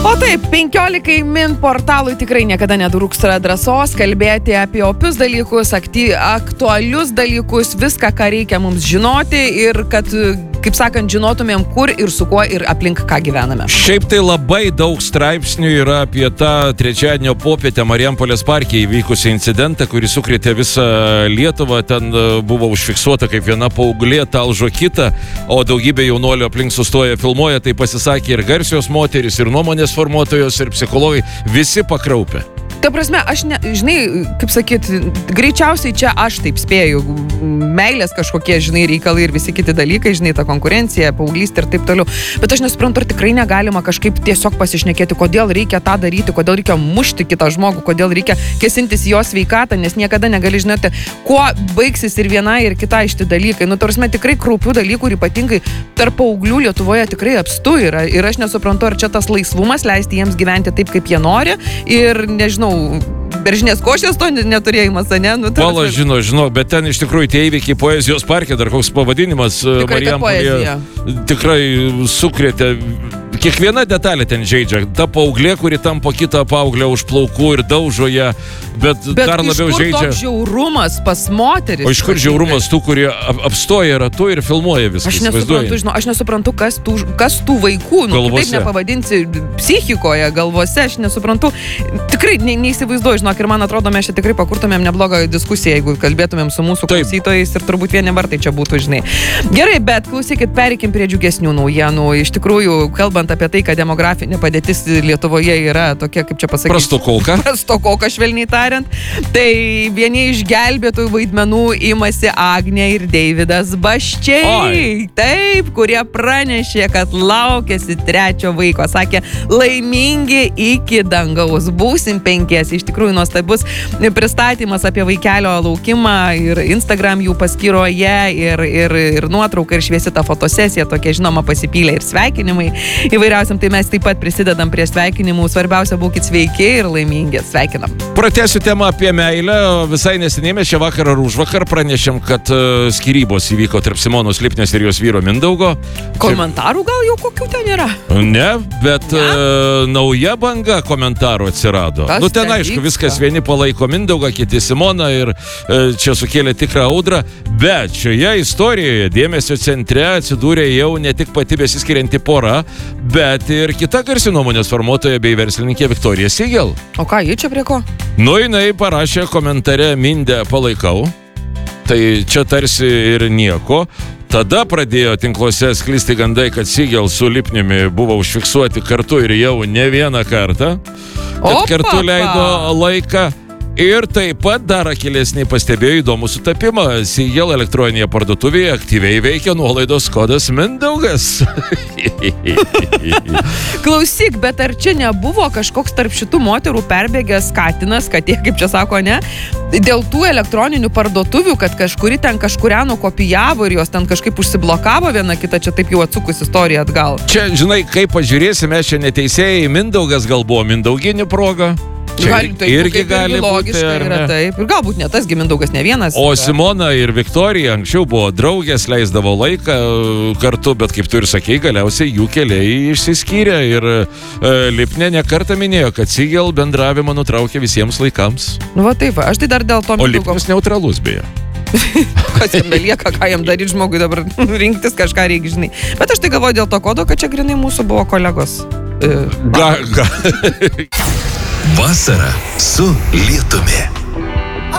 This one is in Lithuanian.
O taip, 15 min portalui tikrai niekada nedrūksta drąsos kalbėti apie opius dalykus, aktualius dalykus, viską, ką reikia mums žinoti ir kad, kaip sakant, žinotumėm, kur ir su kuo ir aplink ką gyvename. Šiaip tai labai daug straipsnių yra apie tą trečiadienio popietę Marijampolės parke įvykusį incidentą, kuris sukrėtė visą Lietuvą. Ten buvo užfiksuota, kaip viena paauglė talžo kitą, o daugybė jaunuolių aplink sustoja, filmuoja, tai pasisakė ir garsios moteris, ir nuomonės formuotojos, ir psichologai, visi pakraupė. Ta prasme, aš ne, žinai, kaip sakyt, greičiausiai čia aš taip spėju, meilės kažkokie, žinai, reikalai ir visi kiti dalykai, žinai, ta konkurencija, paauglystė ir taip toliau. Bet aš nesuprantu, ar tikrai negalima kažkaip tiesiog pasišnekėti, kodėl reikia tą daryti, kodėl reikia mušti kitą žmogų, kodėl reikia kesintis į jo sveikatą, nes niekada negali žinoti, kuo baigsis ir viena ir kita iš tų dalykai. Nu, ta prasme, tikrai kraupių dalykų ir ypatingai tarp paauglių Lietuvoje tikrai apstu yra. Ir aš nesuprantu, ar čia tas laisvumas leisti jiems gyventi taip, kaip jie nori ir, nežinau, beržinės košės to neturėjimas, ne? Nu, Pala, žinau, bet ten iš tikrųjų tie įvykiai Poezijos parke, dar koks pavadinimas Marijampolėje tikrai sukrėtė. Kiekviena detalė ten žaidžia. Ta paauglė, kuri tampo kitą paauglę už plaukų ir daužo ją, bet dar labiau žaidžia. Bet iš kur toks žiaurumas pas moteris? O iš kur žiaurumas tų, kurie apstoja ratu ir filmuoja viską? Aš nesuprantu, kas tų vaikų, taip nepavadinsi, psichikoje, galvose, aš nesuprantu. Tikrai neįsivaizduoju, žinok, ir man atrodo, mes čia tikrai pakurtumėm neblogą diskusiją, jeigu kalbėtumėm su mūsų klausytojais ir turbūt vieni vartai čia būtų, žinai. Gerai, bet klausykit, pereikim prie džiugesnių naujienų. Iš tikrųjų, kalbant apie tai, kad demografinė padėtis Lietuvoje yra tokia, kaip čia pasakyti. Prastokolka, švelniai tariant. Tai vieni iš gelbėtojų vaidmenų imasi Agnė ir Deividas Baščiai. Taip, kurie pranešė, kad laukiasi trečio vaiko. Sakė, laimingi iki dangaus. Būsim 5. Iš tikrųjų nuostabus pristatymas apie vaikelio laukimą ir Instagram jų paskyroje ir nuotrauka ir šviesi ta fotosesija, tokia žinoma pasipylė ir sveikinimai įvairiausiam, tai mes taip pat prisidedam prie sveikinimų. Svarbiausia, būkit sveiki ir laimingi. Sveikinam. Pratęsiu temą apie meilę. Visai neseniai mes čia vakar ar užvakar pranešėm, kad skyrybos įvyko tarp Simonos Lipnės ir jos vyro Mindaugo. Komentarų gal jau kokių ten yra? Ne, bet nauja banga komentarų atsirado. Nu ten aišku, viskas, vieni palaiko Mindaugą, kiti Simoną ir čia sukėlė tikrą audrą, bet šioje istorijoje dėmesio centre atsidūrė jau ne tik pati besiskirianti pora, bet ir kita garsi nuomonės formuotoja bei verslininkė Viktorija Sigel. O ką, ji čia prie ko? Nu, jinai parašė komentare Mindę palaikau. Tai čia tarsi ir nieko. Tada pradėjo tinkluose sklisti gandai, kad Sigel su Lipniumi buvo užfiksuoti kartu ir jau ne vieną kartą. Kad kartu leido laiką. Ir taip pat dar akylesniai pastebėjo įdomų sutapimą. Sigel elektroninėje parduotuvėje aktyviai veikia nuolaidos kodas Mindaugas. Klausyk, bet ar čia nebuvo kažkoks tarp šitų moterų perbėgęs katinas, katė, kaip čia sako, ne? Dėl tų elektroninių parduotuvių, kad kažkuri ten kažkurią nukopijavo ir jos ten kažkaip užsiblokavo viena kita, čia taip jau atsukus istoriją atgal. Čia, žinai, kaip pažiūrėsime, čia neteisėjai, Mindaugas gal buvo Mindauginių proga. Irgi gali būti, yra taip. Ir galbūt ne tas Mindaugas ne vienas. O Simona ir Viktorija anksčiau buvo draugės, leisdavo laiką kartu, bet kaip tu ir sakei, galiausiai jų keliai išsiskyrė ir Lipnė nekartą minėjo, kad Sigel bendravimą nutraukė visiems laikams. Nu va taip, aš tai dar dėl to Mindaugo. O Lipnius neutralus beje. Kas jam belieka, ką jam daryti žmogui dabar rinktis kažką reikia, žinai. Bet aš tai galvoju dėl to kodo, kad čia grinai mūsų buvo kolegos. Vasara su Lietumi.